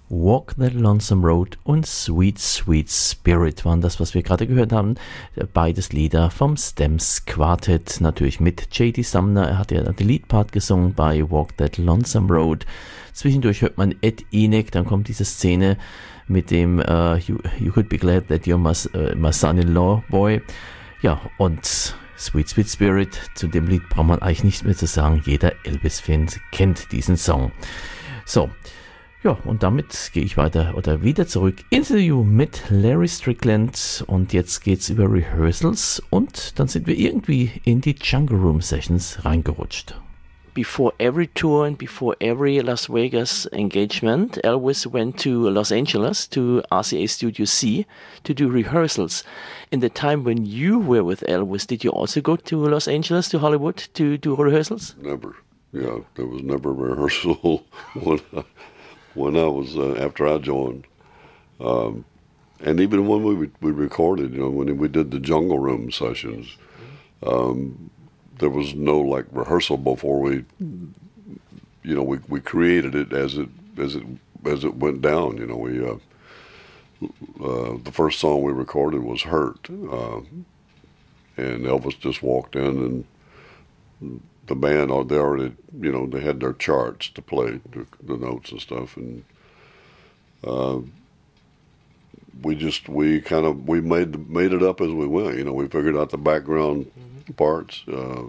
Walk the Lonesome Road und Sweet Sweet Spirit waren das, was wir gerade gehört haben. Beides Lieder vom Stems Quartet, natürlich mit J.D. Sumner. Er hat ja den Leadpart gesungen bei Walk That Lonesome Road. Zwischendurch hört man Ed Enoch, dann kommt diese Szene mit dem you could be glad that you're my son-in-law boy. Ja, und Sweet Sweet Spirit, zu dem Lied braucht man eigentlich nichts mehr zu sagen. Jeder Elvis-Fan kennt diesen Song. So, ja, und damit gehe ich wieder zurück. Interview mit Larry Strickland und jetzt geht's über Rehearsals und dann sind wir irgendwie in die Jungle Room Sessions reingerutscht. Before every tour and before every Las Vegas engagement, Elvis went to Los Angeles to RCA Studio C to do rehearsals. In the time when you were with Elvis, did you also go to Los Angeles, to Hollywood, to do rehearsals? Never. Yeah, there was never a rehearsal when I was after I joined, and even when we recorded, when we did the Jungle Room sessions, there was no like rehearsal before we created it as it went down. The first song we recorded was "Hurt," and Elvis just walked in and the band, they already, they had their charts to play, the notes and stuff, and we made it up as we went. We figured out the background parts,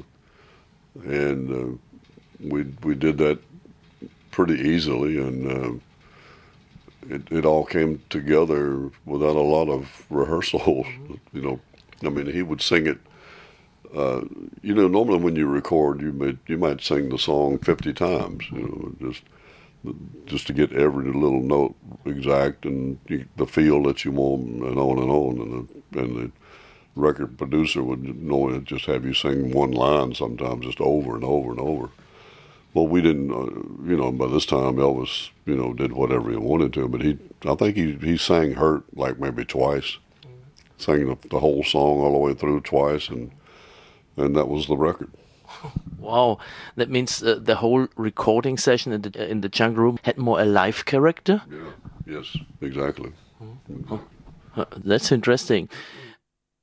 and we did that pretty easily, and it all came together without a lot of rehearsal. He would sing it. Normally when you record, you might sing the song 50 times, just to get every little note exact and the feel that you want, and on and on. And the record producer would normally just have you sing one line sometimes, just over and over and over. Well, we didn't, by this time Elvis, did whatever he wanted to, but I think he sang "Hurt" like maybe twice, sang the whole song all the way through twice, and that was the record. Wow, that means the whole recording session in the Jungle Room had more a live character? Yeah, yes, exactly. That's interesting.